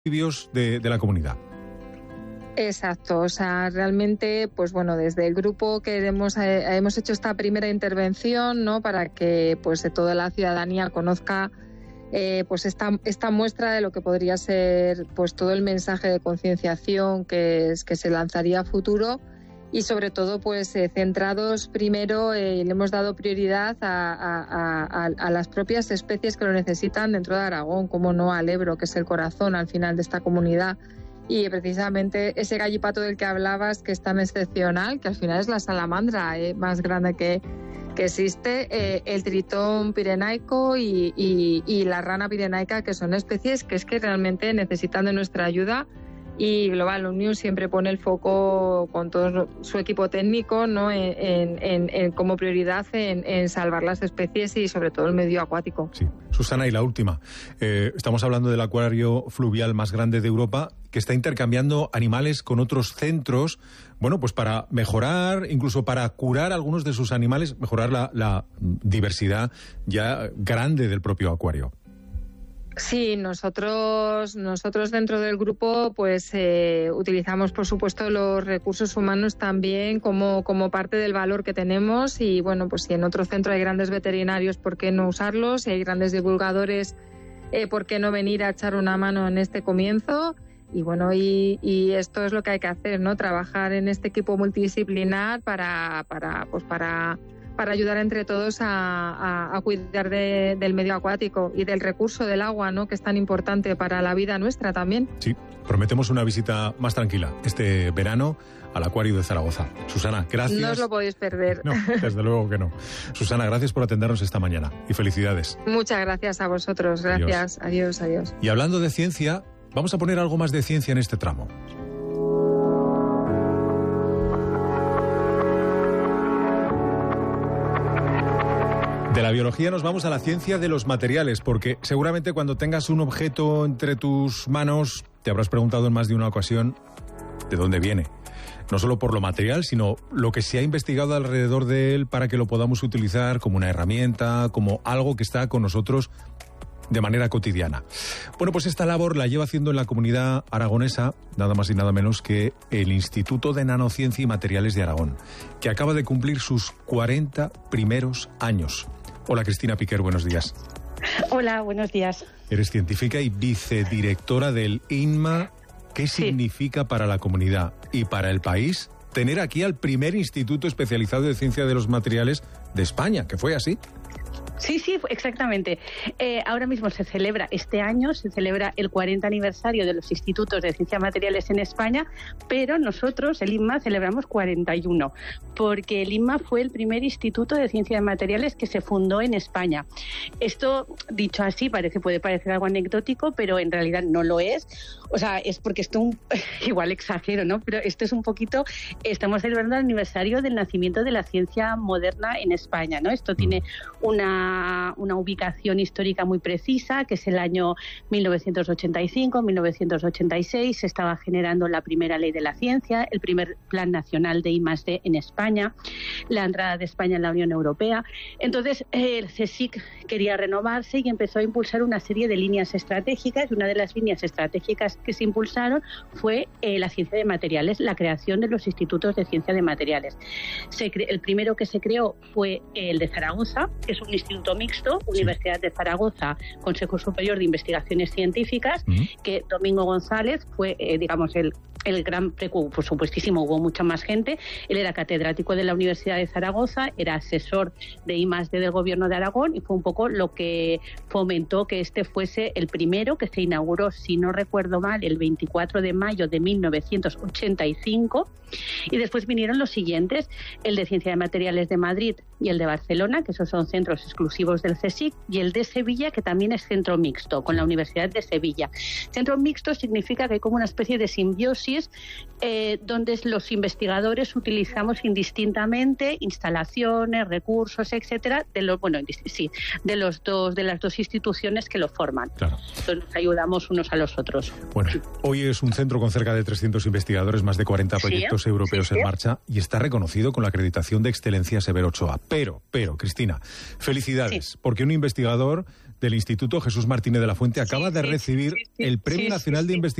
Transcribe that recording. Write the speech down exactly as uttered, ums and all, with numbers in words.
de, de la comunidad. Exacto, o sea, realmente, pues bueno, desde el grupo que hemos, eh, hemos hecho esta primera intervención, ¿no?, para que pues toda la ciudadanía conozca eh, pues esta, esta muestra de lo que podría ser pues todo el mensaje de concienciación que, es, que se lanzaría a futuro. Y sobre todo, pues eh, centrados primero, eh, le hemos dado prioridad a, a, a, a las propias especies que lo necesitan dentro de Aragón, como no al Ebro, que es el corazón al final de esta comunidad. Y precisamente ese gallipato del que hablabas, que es tan excepcional, que al final es la salamandra eh, más grande que, que existe, eh, el tritón pirenaico y, y, y la rana pirenaica, que son especies que es que realmente necesitan de nuestra ayuda. Y Global Omnium siempre pone el foco con todo su equipo técnico, ¿no?, en, en, en como prioridad en, en salvar las especies y sobre todo el medio acuático. Sí. Susana, y la última. Eh, estamos hablando del acuario fluvial más grande de Europa, que está intercambiando animales con otros centros, bueno, pues para mejorar, incluso para curar algunos de sus animales, mejorar la, la diversidad ya grande del propio acuario. Sí, nosotros nosotros dentro del grupo pues eh, utilizamos por supuesto los recursos humanos también como, como parte del valor que tenemos y bueno, pues si en otro centro hay grandes veterinarios, ¿por qué no usarlos? Si hay grandes divulgadores, eh, ¿por qué no venir a echar una mano en este comienzo? Y bueno, y, y esto es lo que hay que hacer, ¿no? Trabajar en este equipo multidisciplinar para, para pues para... para ayudar entre todos a, a, a cuidar de, del medio acuático y del recurso del agua, ¿no?, que es tan importante para la vida nuestra también. Sí, prometemos una visita más tranquila este verano al acuario de Zaragoza. Susana, gracias. No os lo podéis perder. No, desde luego que no. Susana, gracias por atendernos esta mañana y felicidades. Muchas gracias a vosotros. Gracias. Adiós, adiós. adiós. Y hablando de ciencia, vamos a poner algo más de ciencia en este tramo. De la biología nos vamos a la ciencia de los materiales, porque seguramente cuando tengas un objeto entre tus manos te habrás preguntado en más de una ocasión de dónde viene. No solo por lo material, sino lo que se ha investigado alrededor de él para que lo podamos utilizar como una herramienta, como algo que está con nosotros de manera cotidiana. Bueno, pues esta labor la lleva haciendo en la comunidad aragonesa nada más y nada menos que el Instituto de Nanociencia y Materiales de Aragón, que acaba de cumplir sus cuarenta primeros años. Hola, Cristina Piquer, buenos días. Hola, buenos días. Eres científica y vicedirectora del I N M A. ¿Qué sí. significa para la comunidad y para el país tener aquí al primer instituto especializado de ciencia de los materiales de España, que fue así? Sí, sí, exactamente. Eh, ahora mismo se celebra, este año se celebra el cuarenta aniversario de los institutos de ciencia de materiales en España, pero nosotros, el I N M A, celebramos cuarenta y uno, porque el I N M A fue el primer instituto de ciencia de materiales que se fundó en España. Esto, dicho así, parece puede parecer algo anecdótico, pero en realidad no lo es. O sea, es porque esto, un, igual exagero, ¿no? Pero esto es un poquito, estamos celebrando el aniversario del nacimiento de la ciencia moderna en España, ¿no? Esto tiene una, una ubicación histórica muy precisa, que es el año mil novecientos ochenta y cinco, mil novecientos ochenta y seis, se estaba generando la primera ley de la ciencia, el primer plan nacional de I más D en España, la entrada de España en la Unión Europea. Entonces, el CSIC quería renovarse y empezó a impulsar una serie de líneas estratégicas, y una de las líneas estratégicas que se impulsaron fue eh, la ciencia de materiales, la creación de los institutos de ciencia de materiales. Se cre- el primero que se creó fue el de Zaragoza, que es un instituto mixto, Universidad de Zaragoza, Consejo Superior de Investigaciones Científicas, uh-huh. que Domingo González fue, eh, digamos, el el gran precursor, por supuestísimo, hubo mucha más gente. Él era catedrático de la Universidad de Zaragoza, era asesor de I más D del Gobierno de Aragón y fue un poco lo que fomentó que este fuese el primero, que se inauguró, si no recuerdo mal, el veinticuatro de mayo de mil novecientos ochenta y cinco. Y después vinieron los siguientes, el de Ciencia de Materiales de Madrid y el de Barcelona, que esos son centros exclusivos del CSIC, y el de Sevilla, que también es centro mixto, con la Universidad de Sevilla. Centro mixto significa que hay como una especie de simbiosis eh, donde los investigadores utilizamos indistintamente instalaciones, recursos, etcétera, de los bueno, sí, de los dos de las dos instituciones que lo forman. Claro. Entonces nos ayudamos unos a los otros. Bueno, hoy es un centro con cerca de trescientos investigadores, más de cuarenta proyectos sí, europeos sí, sí. en marcha, y está reconocido con la acreditación de excelencia Severo Ochoa. Pero, pero, Cristina, felicidades, sí. porque un investigador del Instituto Jesús Martínez de la Fuente acaba sí, de sí, recibir sí, sí, el Premio sí, Nacional sí, de sí. Investigación